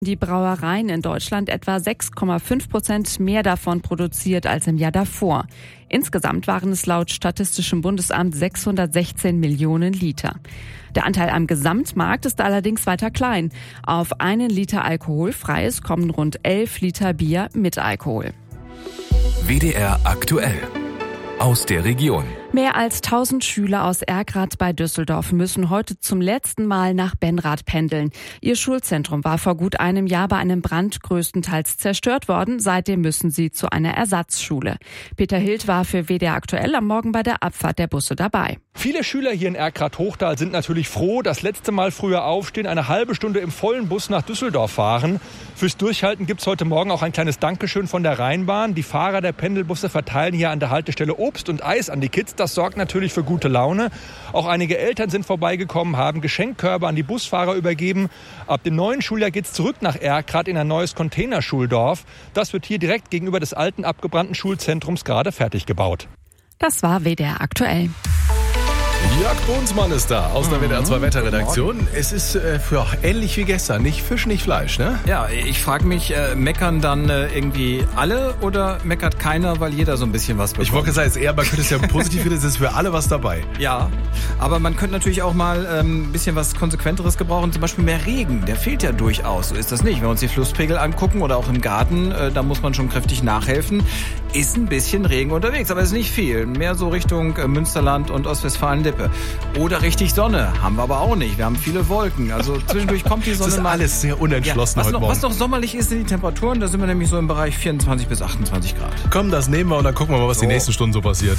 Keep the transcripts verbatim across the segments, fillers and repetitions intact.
Die Brauereien in Deutschland etwa sechs Komma fünf Prozent mehr davon produziert als im Jahr davor. Insgesamt waren es laut Statistischem Bundesamt sechshundertsechzehn Millionen Liter. Der Anteil am Gesamtmarkt ist allerdings weiter klein. Auf einen Liter alkoholfreies kommen rund elf Liter Bier mit Alkohol. W D R aktuell. Aus der Region. Mehr als tausend Schüler aus Erkrath bei Düsseldorf müssen heute zum letzten Mal nach Benrath pendeln. Ihr Schulzentrum war vor gut einem Jahr bei einem Brand größtenteils zerstört worden. Seitdem müssen sie zu einer Ersatzschule. Peter Hild war für W D R aktuell am Morgen bei der Abfahrt der Busse dabei. Viele Schüler hier in Erkrath-Hochtal sind natürlich froh, das letzte Mal früher aufstehen, eine halbe Stunde im vollen Bus nach Düsseldorf fahren. Fürs Durchhalten gibt es heute Morgen auch ein kleines Dankeschön von der Rheinbahn. Die Fahrer der Pendelbusse verteilen hier an der Haltestelle Obst und Eis an die Kids. Das sorgt natürlich für gute Laune. Auch einige Eltern sind vorbeigekommen, haben Geschenkkörbe an die Busfahrer übergeben. Ab dem neuen Schuljahr geht es zurück nach Erkrath in ein neues Containerschuldorf. Das wird hier direkt gegenüber des alten abgebrannten Schulzentrums gerade fertig gebaut. Das war W D R aktuell. Jörg Bohnsmann ist da aus der W D R zwei Wetterredaktion. Es ist äh, ja, ähnlich wie gestern, nicht Fisch, nicht Fleisch, ne? Ja, ich frage mich, äh, meckern dann äh, irgendwie alle oder meckert keiner, weil jeder so ein bisschen was bekommt? Ich wollte sagen, es ist eher, man könnte es ja positiv finden, es ist für alle was dabei. Ja, aber man könnte natürlich auch mal ähm, ein bisschen was Konsequenteres gebrauchen, zum Beispiel mehr Regen, der fehlt ja durchaus, so ist das nicht. Wenn wir uns die Flusspegel angucken oder auch im Garten, äh, da muss man schon kräftig nachhelfen. Ist ein bisschen Regen unterwegs, aber ist nicht viel. Mehr so Richtung äh, Münsterland und Ostwestfalen-Lippe. Oder richtig Sonne, haben wir aber auch nicht. Wir haben viele Wolken, also zwischendurch kommt die Sonne. Das ist mal. alles sehr unentschlossen ja, was heute noch, Morgen. Was noch sommerlich ist, sind die Temperaturen, da sind wir nämlich so im Bereich vierundzwanzig bis achtundzwanzig Grad. Komm, das nehmen wir und dann gucken wir mal, was so. die nächsten Stunden so passiert.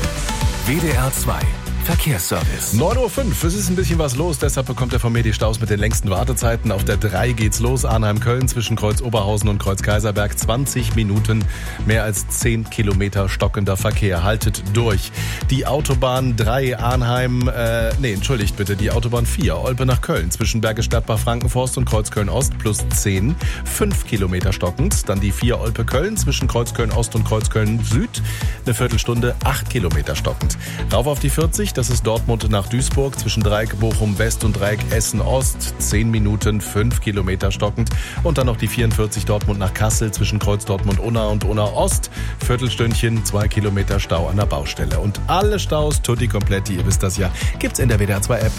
W D R zwei Verkehrsservice. neun Uhr fünf, es ist ein bisschen was los, deshalb bekommt er von mir die Staus mit den längsten Wartezeiten. Auf der drei geht's los, Arnheim-Köln zwischen Kreuz Oberhausen und Kreuz Kaiserberg. zwanzig Minuten, mehr als zehn Kilometer stockender Verkehr. Haltet durch. Die Autobahn drei Arnheim, äh, nee, entschuldigt bitte, die Autobahn vier Olpe nach Köln zwischen Bergisch Gladbach, Frankenforst und Kreuzköln-Ost plus zehn, fünf Kilometer stockend. Dann die vier Olpe-Köln zwischen Kreuzköln-Ost und Kreuzköln-Süd, eine Viertelstunde, acht Kilometer stockend. Rauf auf die vierzig, das ist Dortmund nach Duisburg zwischen Dreieck Bochum-West und Dreieck Essen-Ost, zehn Minuten, fünf Kilometer stockend. Und dann noch die vierundvierzig Dortmund nach Kassel zwischen Kreuz Dortmund-Unna und Unna-Ost, Viertelstündchen, zwei Kilometer Stau an der Baustelle. Und alle Staus, tutti kompletti, ihr wisst das ja, gibt's in der W D R zwei App.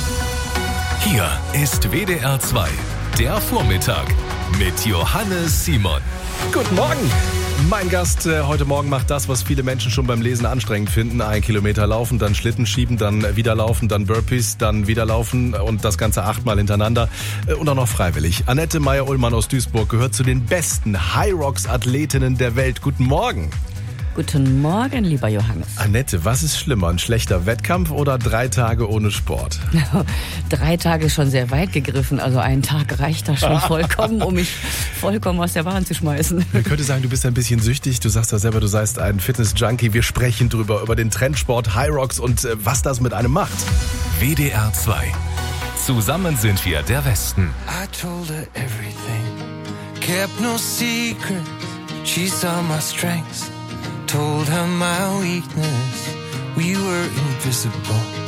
Hier ist W D R zwei, der Vormittag mit Johannes Simon. Guten Morgen! Mein Gast äh, heute Morgen macht das, was viele Menschen schon beim Lesen anstrengend finden. Ein Kilometer laufen, dann Schlitten schieben, dann wieder laufen, dann Burpees, dann wieder laufen und das Ganze achtmal hintereinander äh, und auch noch freiwillig. Annette Meyer-Ullmann aus Duisburg gehört zu den besten High-Rocks-Athletinnen der Welt. Guten Morgen! Guten Morgen, lieber Johannes. Annette, was ist schlimmer, ein schlechter Wettkampf oder drei Tage ohne Sport? Drei Tage ist schon sehr weit gegriffen, also ein Tag reicht da schon vollkommen, um mich vollkommen aus der Bahn zu schmeißen. Man könnte sagen, du bist ein bisschen süchtig, du sagst ja selber, du seist ein Fitness-Junkie. Wir sprechen drüber, über den Trendsport High Rocks und äh, was das mit einem macht. W D R zwei. Zusammen sind wir der Westen. I told her everything, kept no secret, she saw my strengths. Told her my weakness, we were invisible.